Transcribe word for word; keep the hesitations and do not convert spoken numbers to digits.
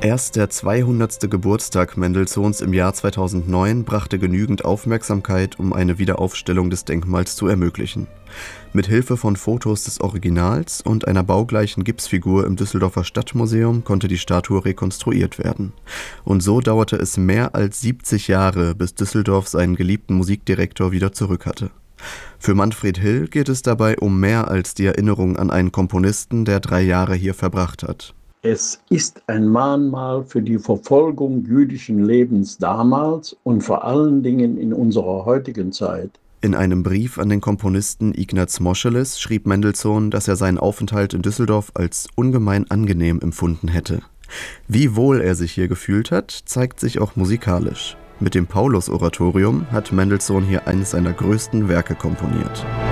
Erst der zweihundertste Geburtstag Mendelssohns im Jahr zweitausendneun brachte genügend Aufmerksamkeit, um eine Wiederaufstellung des Denkmals zu ermöglichen. Mit Hilfe von Fotos des Originals und einer baugleichen Gipsfigur im Düsseldorfer Stadtmuseum konnte die Statue rekonstruiert werden. Und so dauerte es mehr als siebzig Jahre, bis Düsseldorf seinen geliebten Musikdirektor wieder zurück hatte. Für Manfred Hill geht es dabei um mehr als die Erinnerung an einen Komponisten, der drei Jahre hier verbracht hat. Es ist ein Mahnmal für die Verfolgung jüdischen Lebens damals und vor allen Dingen in unserer heutigen Zeit. In einem Brief an den Komponisten Ignaz Moscheles schrieb Mendelssohn, dass er seinen Aufenthalt in Düsseldorf als ungemein angenehm empfunden hätte. Wie wohl er sich hier gefühlt hat, zeigt sich auch musikalisch. Mit dem Paulus-Oratorium hat Mendelssohn hier eines seiner größten Werke komponiert.